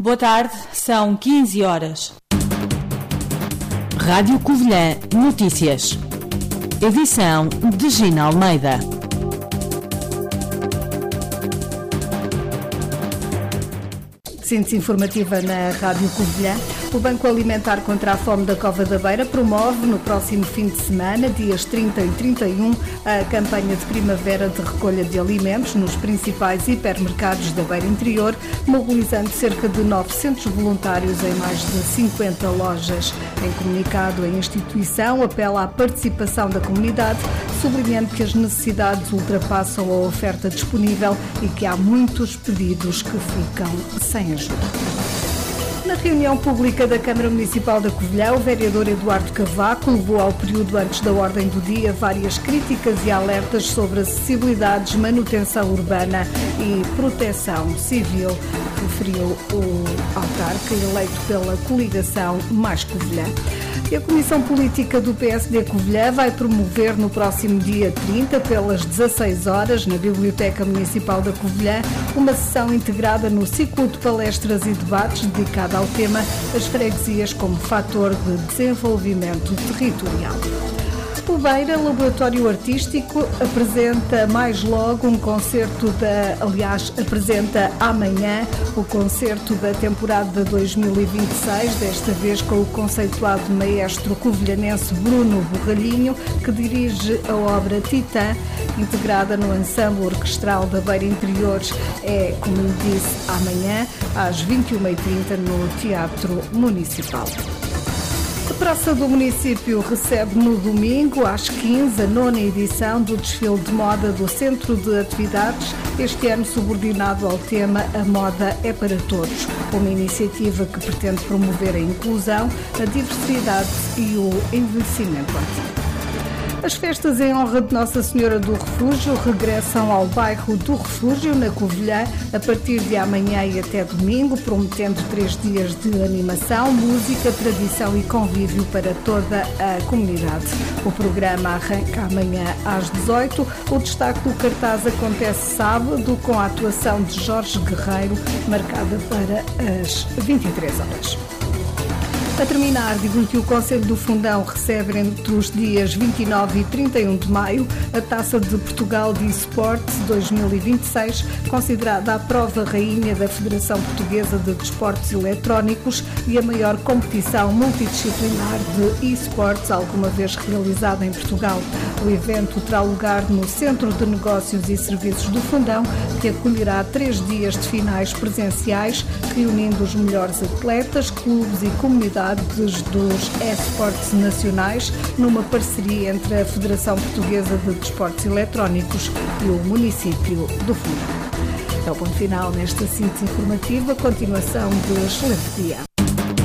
Boa tarde, são 15 horas. Rádio Covilhã Notícias. Edição de Gina Almeida. Síntese informativa na Rádio Covilhã. O Banco Alimentar contra a Fome da Cova da Beira promove no próximo fim de semana, dias 30 e 31, a campanha de primavera de recolha de alimentos nos principais hipermercados da Beira Interior, mobilizando cerca de 900 voluntários em mais de 50 lojas. Em comunicado, a instituição apela à participação da comunidade, sublinhando que as necessidades ultrapassam a oferta disponível e que há muitos pedidos que ficam sem ajuda. Na reunião pública da Câmara Municipal da Covilhã, o vereador Eduardo Cavaco levou ao período antes da ordem do dia várias críticas e alertas sobre acessibilidades, manutenção urbana e proteção civil, referiu o autarca eleito pela coligação Mais Covilhã. E a Comissão Política do PSD Covilhã vai promover no próximo dia 30, pelas 16 horas, na Biblioteca Municipal da Covilhã, uma sessão integrada no ciclo de palestras e debates dedicada ao tema As freguesias como fator de desenvolvimento territorial. O Beira Laboratório Artístico apresenta mais logo um concerto apresenta amanhã o concerto da temporada 2026, desta vez com o conceituado maestro covilhanense Bruno Borralhinho, que dirige a obra Titã, integrada no ensemble orquestral da Beira Interior. É, como lhe disse, amanhã às 21h30 no Teatro Municipal. A Praça do Município recebe no domingo, às 15, a 9ª edição do desfile de moda do Centro de Atividades, este ano subordinado ao tema A Moda é para Todos, uma iniciativa que pretende promover a inclusão, a diversidade e o envelhecimento ativo. As festas em honra de Nossa Senhora do Refúgio regressam ao bairro do Refúgio, na Covilhã, a partir de amanhã e até domingo, prometendo 3 dias de animação, música, tradição e convívio para toda a comunidade. O programa arranca amanhã às 18h. O destaque do cartaz acontece sábado, com a atuação de Jorge Guerreiro, marcada para as 23 horas. A terminar, digo-lhe que o Conselho do Fundão recebe entre os dias 29 e 31 de maio a Taça de Portugal de eSports 2026, considerada a prova rainha da Federação Portuguesa de Desportos Eletrónicos e a maior competição multidisciplinar de eSports alguma vez realizada em Portugal. O evento terá lugar no Centro de Negócios e Serviços do Fundão, que acolherá 3 dias de finais presenciais, reunindo os melhores atletas, clubes e comunidades dos eSports nacionais, numa parceria entre a Federação Portuguesa de Desportos Eletrónicos e o município do Fundão. É o ponto final nesta síntese informativa. Continuação de excelente dia.